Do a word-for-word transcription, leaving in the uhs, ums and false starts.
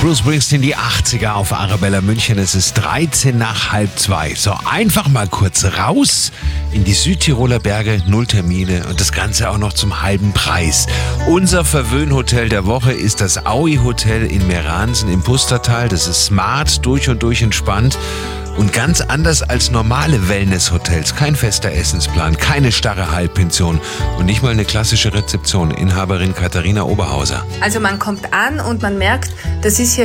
Bruce Springsteen, die achtziger auf Arabella München. Es ist dreizehn nach halb zwei. So, einfach mal kurz raus in die Südtiroler Berge, null Termine und das Ganze auch noch zum halben Preis. Unser Verwöhnhotel der Woche ist das Aui Hotel in Meransen im Pustertal. Das ist smart, durch und durch entspannt. Und ganz anders als normale Wellness-Hotels. Kein fester Essensplan, keine starre Halbpension und nicht mal eine klassische Rezeption. Inhaberin Katharina Oberhauser. Also man kommt an und man merkt, das ist hier